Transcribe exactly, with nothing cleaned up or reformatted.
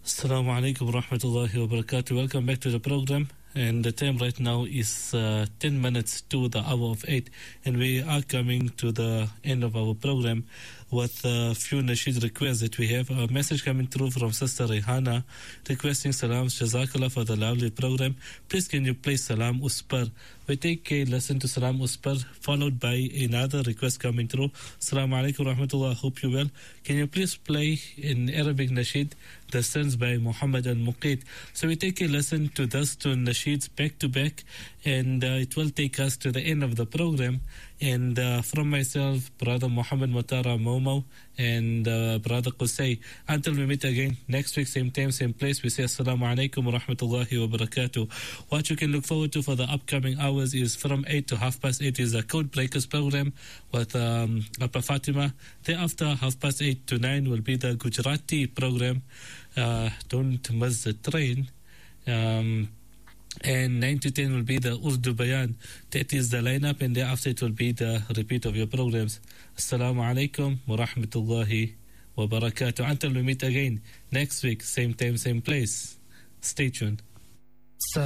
Assalamu alaikum wa rahmatullahi wa barakatuh. Welcome back to the program. And the time right now is uh, ten minutes to the hour of eight. And we are coming to the end of our program with a few nasheed requests that we have. A message coming through from Sister Rehana requesting salams. Jazakallah for the lovely program. Please can you play Salam Uspar? We take a listen to Salam Uspar followed by another request coming through. Assalamu alaikum wa rahmatullah. Hope you well. Can you please play in Arabic nasheed the sons by Muhammad al-Muqid? So we take a listen to those two nasheeds back to back, and uh, it will take us to the end of the program. And uh, from myself, Brother Muhammad Mutara Momo, and uh, Brother Qusay, until we meet again next week, same time, same place, we say Assalamu alaikum wa rahmatullahi wa barakatuh. What you can look forward to for the upcoming hours is from eight to half past eight is the Code Breakers program with um, Appa Fatima. Thereafter, half past eight to nine will be the Gujarati program. Uh, don't miss the train. Um, and nine to ten will be the Urdu Bayan. That is the lineup, and thereafter it will be the repeat of your programs. Assalamu alaikum wa rahmatullahi wa barakatuh. Until we meet again next week, same time, same place. Stay tuned.